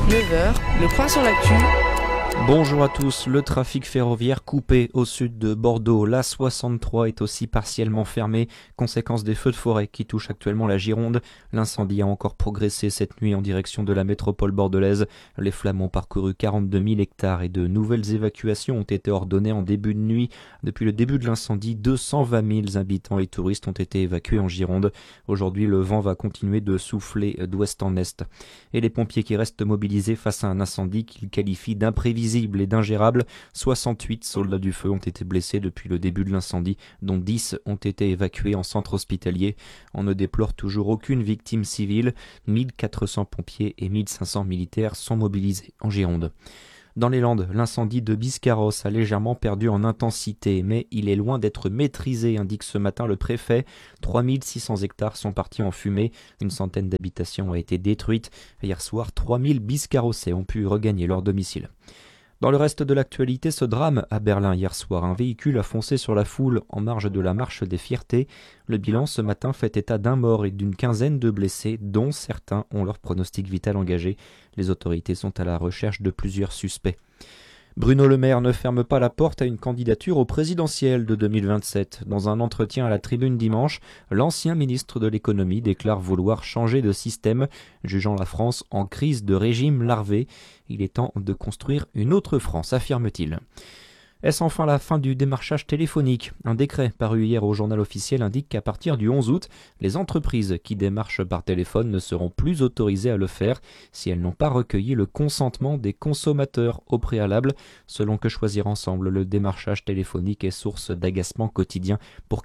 9h, le point sur l'actu. Bonjour à tous, le trafic ferroviaire coupé au sud de Bordeaux. L'A63 est aussi partiellement fermée, conséquence des feux de forêt qui touchent actuellement la Gironde. L'incendie a encore progressé cette nuit en direction de la métropole bordelaise. Les flammes ont parcouru 42 000 hectares et de nouvelles évacuations ont été ordonnées en début de nuit. Depuis le début de l'incendie, 220 000 habitants et touristes ont été évacués en Gironde. Aujourd'hui, le vent va continuer de souffler d'ouest en est. Et les pompiers qui restent mobilisés face à un incendie qu'ils qualifient d'imprévisible et d'ingérable. 68 soldats du feu ont été blessés depuis le début de l'incendie, dont 10 ont été évacués en centre hospitalier. On ne déplore toujours aucune victime civile. 1400 pompiers et 1500 militaires sont mobilisés en Gironde. Dans les Landes, l'incendie de Biscarrosse a légèrement perdu en intensité, mais il est loin d'être maîtrisé, indique ce matin le préfet. 3600 hectares sont partis en fumée, une centaine d'habitations a été détruite. Hier soir, 3000 Biscarrossais ont pu regagner leur domicile. Dans le reste de l'actualité, ce drame à Berlin hier soir. Un véhicule a foncé sur la foule en marge de la marche des fiertés. Le bilan ce matin fait état d'un mort et d'une quinzaine de blessés, dont certains ont leur pronostic vital engagé. Les autorités sont à la recherche de plusieurs suspects. Bruno Le Maire ne ferme pas la porte à une candidature au présidentiel de 2027. Dans un entretien à la Tribune dimanche, l'ancien ministre de l'économie déclare vouloir changer de système, jugeant la France en crise de régime larvé. Il est temps de construire une autre France, affirme-t-il. Est-ce enfin la fin du démarchage téléphonique ? Un décret paru hier au journal officiel indique qu'à partir du 11 août, les entreprises qui démarchent par téléphone ne seront plus autorisées à le faire si elles n'ont pas recueilli le consentement des consommateurs au préalable. Selon Que Choisir Ensemble, le démarchage téléphonique est source d'agacement quotidien pour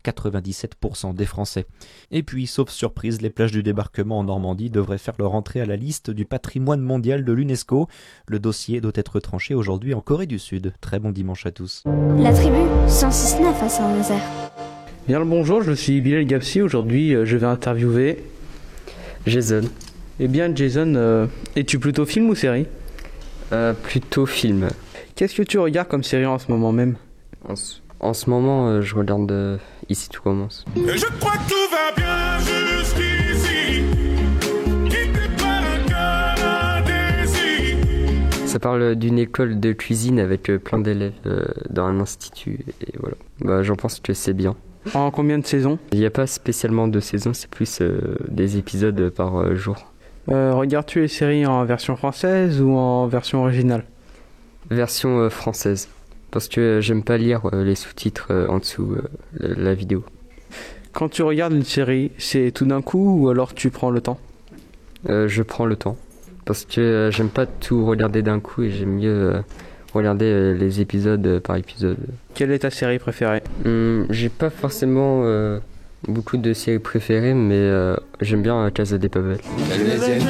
97% des Français. Et puis, sauf surprise, les plages du débarquement en Normandie devraient faire leur entrée à la liste du patrimoine mondial de l'UNESCO. Le dossier doit être tranché aujourd'hui en Corée du Sud. Très bon dimanche à tous. La tribu 106.9 à Saint-Nazaire. Bien le bonjour, je suis Bilal Gapsi. Aujourd'hui, je vais interviewer Jason. Eh bien, Jason, es-tu plutôt film ou série ? Plutôt film. Qu'est-ce que tu regardes comme série en ce moment même ? En ce moment, je regarde Ici tout commence. Et je crois que tout va bien jusqu'ici. Ça parle d'une école de cuisine avec plein d'élèves dans un institut et voilà. J'en pense que c'est bien. En combien de saisons ? Il n'y a pas spécialement de saisons, c'est plus des épisodes par jour. Regardes-tu les séries en version française ou en version originale ? Version française, parce que j'aime pas lire les sous-titres en dessous la vidéo. Quand tu regardes une série, c'est tout d'un coup ou alors tu prends le temps ? Je prends le temps. Parce que j'aime pas tout regarder d'un coup et j'aime mieux regarder les épisodes par épisode. Quelle est ta série préférée ? J'ai pas forcément beaucoup de séries préférées, mais j'aime bien Casa de Papel.